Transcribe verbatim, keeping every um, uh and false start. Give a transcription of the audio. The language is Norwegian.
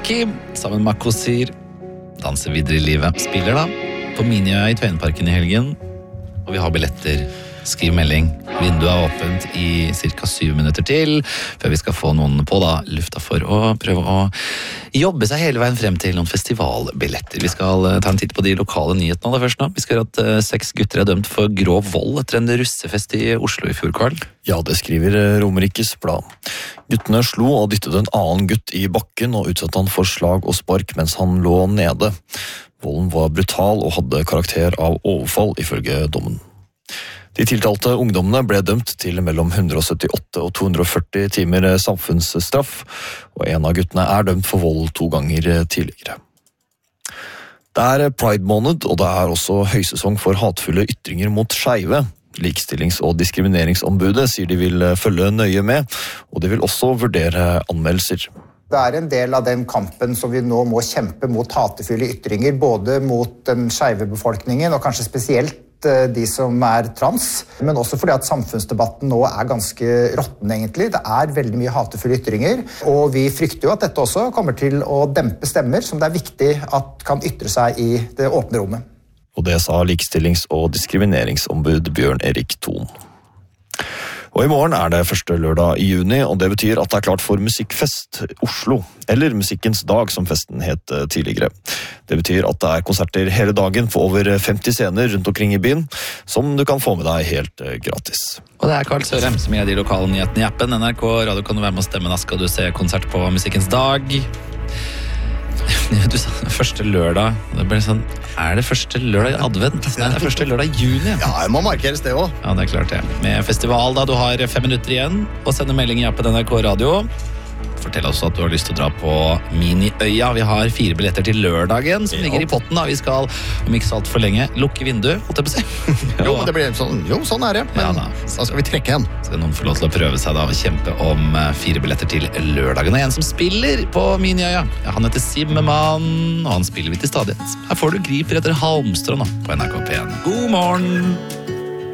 Kim, sammen med Kosir, danser videre i livet. Spiller da på Miniøya i Tøyenparken i helgen, og vi har billetter. Skriv melding. Vinduet er åpent i cirka syv minutter til, før vi skal få noen på da, lufta for å prøve å jobbe seg hele veien frem til noen festivalbilletter. Vi skal ta en titt på de lokale nyhetene aller først nå. Vi skal høre at uh, seks gutter er dømt for grov vold etter en russefest i Oslo i fjor, Karl. Ja, det skriver Romerikes Blad. Guttene slo og dyttet en annen gutt i bakken og utsatte han for slag og spark mens han lå nede. Volden var brutal og hadde karakter av overfall, ifølge dommen. De tiltalte ungdommene ble dømt til mellom hundre og syttiåtte og to hundre og førti timer samfunnsstraff, og en av guttene er dømt for vold to ganger tidligere. Det er Pride-måned, og det er også høysesong for hatefulle ytringer mot skeive. Likestillings- og diskrimineringsombudet sier de vil følge nøye med, og de vil også vurdere anmeldelser. Det er en del av den kampen som vi nå må kjempe mot hatefulle ytringer, både mot den skeive befolkningen, og kanskje spesielt de som er trans, men også fordi at samfunnsdebatten nå er ganske råtten egentlig. Det er veldig mye hatefulle ytringer, og vi frykter jo at dette også kommer til å dempe stemmer som det er viktig at kan ytre seg i det åpne rommet. Og det sa likestillings- og diskrimineringsombud Bjørn Erik Thon. Og i morgen er det første lørdag i juni, og det betyr at det er klart for Musikkfest Oslo, eller Musikkens dag som festen het tidligere. Det betyr at det er konserter hele dagen på over femti scener rundt omkring i byen, som du kan få med deg helt gratis. Og det er Karl Sørem som gir de lokale nyhetene i appen. N R K Radio kan du være med å stemme, da skal du se konsert på Musikkens dag. Du sa første lørdag. Det ble sånn, er det første lørdag i advent? Nei, det er første lørdag i juni. Ja, jeg må markeres det også. Ja, det er klart det. Med festival da, du har fem minutter igjen, og sende melding i appen N R K Radio. Fortell oss at du har lyst til å dra på Miniøya. Vi har fire billetter til lørdagen som ligger i potten. Da. Vi skal, om ikke så alt for lenge, lukke vinduet, holdt jeg på å si. Jo, men det blir sånn, jo, sånn er det. Men ja, da. da skal vi trekke en. Skal noen få lov til å prøve seg da og kjempe om fire billetter til lørdagen. Og en som spiller på Miniøya, ja, han heter Simmermann, og han spiller vi til stadighet. Her får du Griper etter Halmstrå nå på N R K P en. God morgen!